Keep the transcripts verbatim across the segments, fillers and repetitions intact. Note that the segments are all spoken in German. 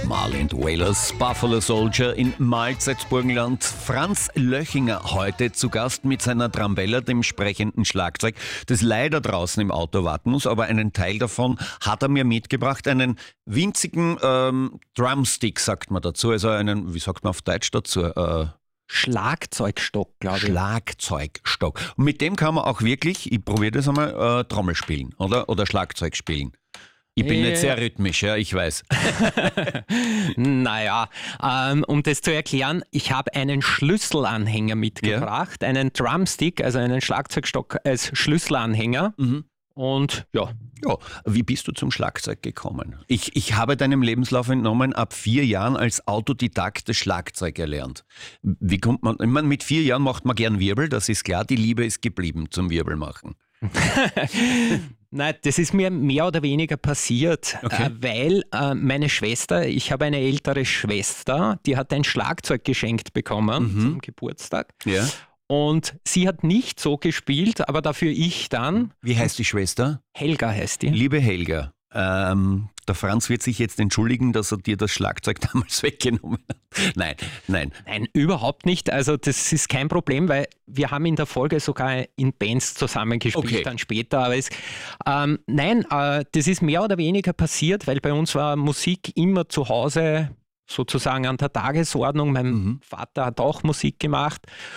Marley Wailers, Buffalo Soldier in Malz-Burgenland. Franz Löchinger heute zu Gast mit seiner Trambella, dem sprechenden Schlagzeug, das leider draußen im Auto warten muss, aber einen Teil davon hat er mir mitgebracht, einen winzigen ähm, Drumstick, sagt man dazu, also einen, wie sagt man auf Deutsch dazu? Äh, Schlagzeugstock, glaube ich. Schlagzeugstock. Und mit dem kann man auch wirklich, ich probiere das einmal, äh, Trommel spielen, oder? Oder Schlagzeug spielen. Ich bin äh, nicht sehr rhythmisch, ja, ich weiß. Naja, ähm, um das zu erklären, ich habe einen Schlüsselanhänger mitgebracht, ja. einen Drumstick, also einen Schlagzeugstock als Schlüsselanhänger. Mhm. Und ja. Ja, wie bist du zum Schlagzeug gekommen? Ich, ich habe deinem Lebenslauf entnommen, ab vier Jahren als Autodidakt das Schlagzeug erlernt. Wie kommt man, ich meine, mit vier Jahren macht man gern Wirbel, das ist klar, die Liebe ist geblieben zum Wirbelmachen. Nein, das ist mir mehr oder weniger passiert, okay. äh, weil äh, meine Schwester, ich habe eine ältere Schwester, die hat ein Schlagzeug geschenkt bekommen mhm. zum Geburtstag. Ja. Und sie hat nicht so gespielt, aber dafür ich dann. Wie heißt die Schwester? Helga heißt die. Liebe Helga, ähm, der Franz wird sich jetzt entschuldigen, dass er dir das Schlagzeug damals weggenommen hat. Nein, nein. Nein, überhaupt nicht. Also das ist kein Problem, weil wir haben in der Folge sogar in Bands zusammengespielt, okay. dann später. Aber es, ähm, nein, äh, das ist mehr oder weniger passiert, weil bei uns war Musik immer zu Hause sozusagen an der Tagesordnung. Mein mhm. Vater hat auch Musik gemacht.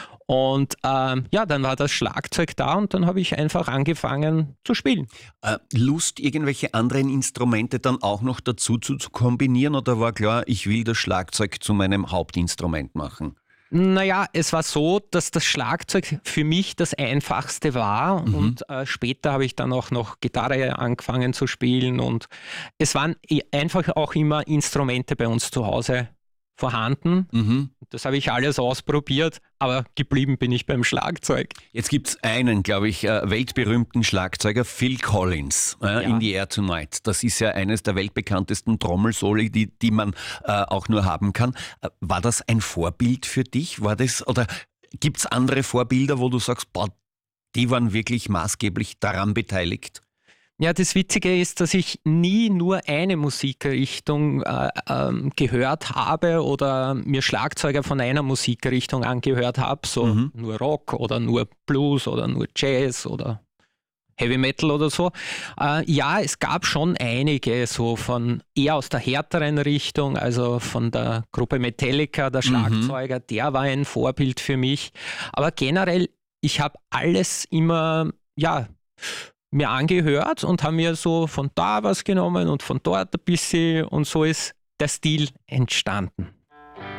Und ähm, ja, dann war das Schlagzeug da und dann habe ich einfach angefangen zu spielen. Äh, Lust, irgendwelche anderen Instrumente dann auch noch dazu zu, zu kombinieren oder war klar, ich will das Schlagzeug zu meinem Hauptinstrument machen? Naja, es war so, dass das Schlagzeug für mich das Einfachste war mhm. und äh, später habe ich dann auch noch Gitarre angefangen zu spielen und es waren einfach auch immer Instrumente bei uns zu Hause vorhanden. Mhm. Das habe ich alles ausprobiert, aber geblieben bin ich beim Schlagzeug. Jetzt gibt es einen, glaube ich, weltberühmten Schlagzeuger, Phil Collins, äh, ja. In the Air Tonight. Das ist ja eines der weltbekanntesten Trommelsoli, die, die man äh, auch nur haben kann. War das ein Vorbild für dich? War das, oder gibt es andere Vorbilder, wo du sagst, boah, die waren wirklich maßgeblich daran beteiligt? Ja, das Witzige ist, dass ich nie nur eine Musikrichtung äh, ähm, gehört habe oder mir Schlagzeuger von einer Musikrichtung angehört habe, so mhm. nur Rock oder nur Blues oder nur Jazz oder Heavy Metal oder so. Äh, ja, es gab schon einige so von eher aus der härteren Richtung, also von der Gruppe Metallica, der Schlagzeuger, mhm. der war ein Vorbild für mich. Aber generell, ich habe alles immer, ja, mir angehört und haben mir so von da was genommen und von dort ein bisschen und so ist der Stil entstanden.